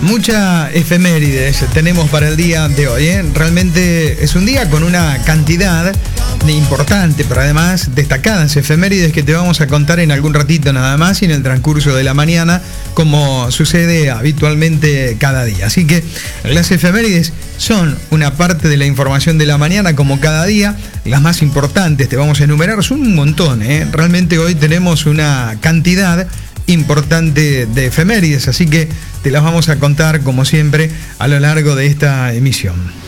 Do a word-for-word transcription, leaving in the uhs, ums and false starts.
Mucha efemérides tenemos para el día de hoy, ¿eh? Realmente es un día con una cantidad de importante, pero además destacadas efemérides que te vamos a contar en algún ratito nada más y en el transcurso de la mañana, como sucede habitualmente cada día. Así que las efemérides son una parte de la información de la mañana como cada día. Las más importantes te vamos a enumerar, son un montón, ¿eh? Realmente hoy tenemos una cantidad importante de efemérides, así que te las vamos a contar como siempre a lo largo de esta emisión.